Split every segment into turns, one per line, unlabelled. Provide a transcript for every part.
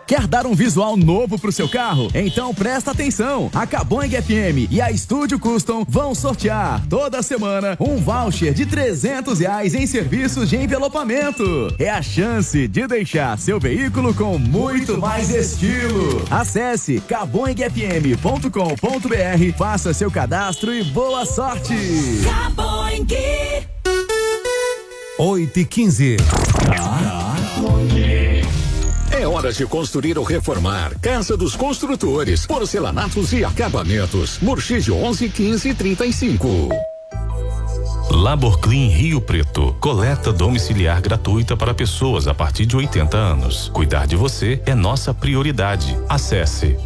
Quer dar um visual novo pro seu carro? Então presta atenção. A Caboing FM e a Estúdio Custom vão sortear toda semana um voucher de R$300 em serviços de envelopamento. É a chance de deixar seu veículo com muito mais estilo. Acesse caboingfm.com.br, faça seu cadastro e boa sorte.
Caboing.
8h15.
É hora de construir ou reformar. Casa dos Construtores, porcelanatos e acabamentos. Murchide 11 15 35.
Laborclean Rio Preto, coleta domiciliar gratuita para pessoas a partir de 80 anos. Cuidar de você é nossa prioridade. Acesse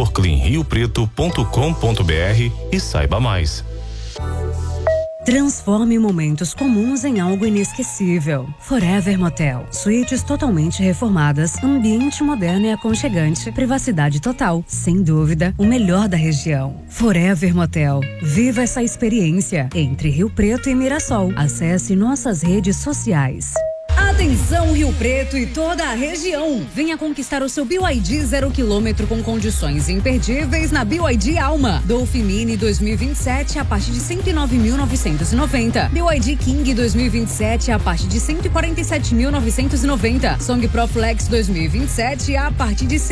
laborcleanriopreto.com.br e saiba mais.
Transforme momentos comuns em algo inesquecível. Forever Motel. Suítes totalmente reformadas, ambiente moderno e aconchegante, privacidade total. Sem dúvida, o melhor da região. Forever Motel. Viva essa experiência entre Rio Preto e Mirassol. Acesse nossas redes sociais.
Atenção Rio Preto e toda a região. Venha conquistar o seu BYD 0 km com condições imperdíveis na BYD Alma. Dolphin Mini 2027 a partir de 109.990. BYD King 2027 a partir de 147.990. Song Pro Flex 2027 a partir de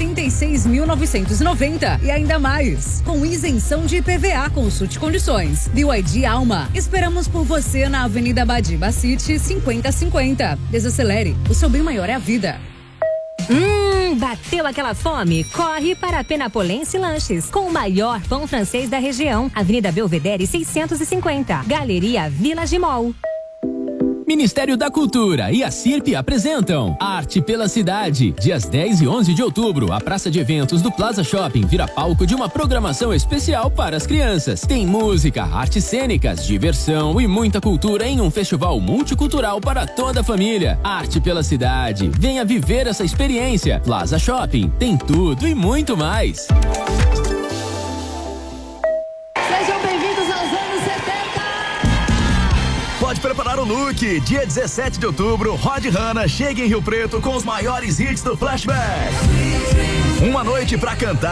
176.990. E ainda mais, com isenção de IPVA, consulte condições. BYD Alma. Esperamos por você na Avenida Badiba City 5050. Desacelere, o seu bem maior é a vida.
Bateu aquela fome? Corre para a Penapolense Lanches, com o maior pão francês da região. Avenida Belvedere 650, Galeria Village Mall.
Ministério da Cultura e a CIRP apresentam Arte pela Cidade. Dias 10 e 11 de outubro, a praça de eventos do Plaza Shopping vira palco de uma programação especial para as crianças. Tem música, artes cênicas, diversão e muita cultura em um festival multicultural para toda a família. Arte pela Cidade. Venha viver essa experiência. Plaza Shopping tem tudo e muito mais.
Pode preparar o look. Dia 17 de outubro, Rod Hanna chega em Rio Preto com os maiores hits do Flashback. Uma noite pra cantar.